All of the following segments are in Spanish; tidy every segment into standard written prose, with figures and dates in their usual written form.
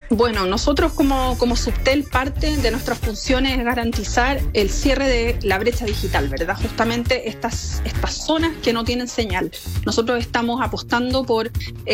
Bueno, nosotros como Subtel, parte de nuestras funciones es garantizar el cierre de la brecha digital, ¿verdad? Justamente estas zonas que no tienen señal. Nosotros estamos apostando por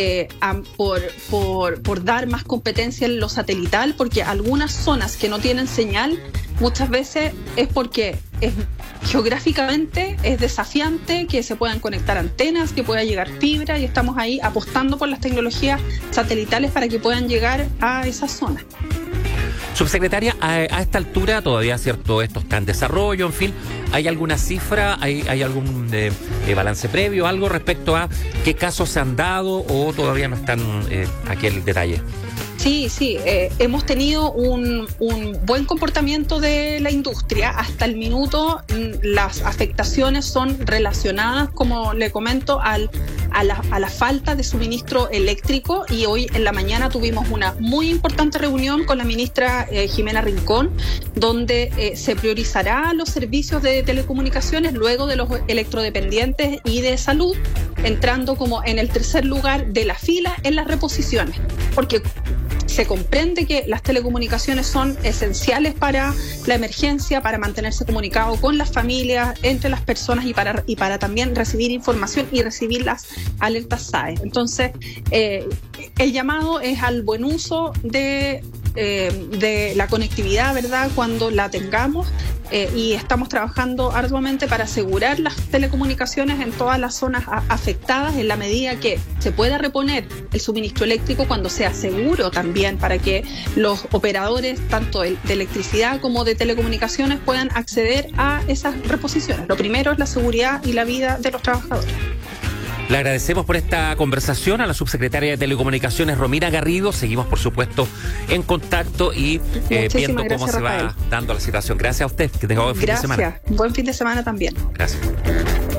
dar más competencia en lo satelital, porque algunas zonas que no tienen señal muchas veces es porque geográficamente es desafiante que se puedan conectar antenas, que pueda llegar fibra, y estamos ahí apostando por las tecnologías satelitales para que puedan llegar a esas zonas. Subsecretaria, a esta altura todavía, cierto, esto está en desarrollo, en fin, ¿hay alguna cifra, hay algún balance previo, algo respecto a qué casos se han dado o todavía no están aquí el detalle? Sí, hemos tenido un buen comportamiento de la industria. Hasta el minuto las afectaciones son relacionadas, como le comento, a la falta de suministro eléctrico, y hoy en la mañana tuvimos una muy importante reunión con la ministra Jimena Rincón, donde se priorizará los servicios de telecomunicaciones luego de los electrodependientes y de salud, entrando como en el tercer lugar de la fila en las reposiciones, porque se comprende que las telecomunicaciones son esenciales para la emergencia, para mantenerse comunicado con las familias, entre las personas, y para también recibir información y recibir las alertas SAE. Entonces, el llamado es al buen uso de la conectividad, ¿verdad?, cuando la tengamos, y estamos trabajando arduamente para asegurar las telecomunicaciones en todas las zonas afectadas, en la medida que se pueda reponer el suministro eléctrico cuando sea seguro también, para que los operadores tanto de electricidad como de telecomunicaciones puedan acceder a esas reposiciones. Lo primero es la seguridad y la vida de los trabajadores. Le agradecemos por esta conversación a la subsecretaria de Telecomunicaciones, Romina Garrido. Seguimos, por supuesto, en contacto y viendo cómo se va dando la situación. Gracias a usted. Que tenga buen fin de semana. Gracias. Buen fin de semana también. Gracias.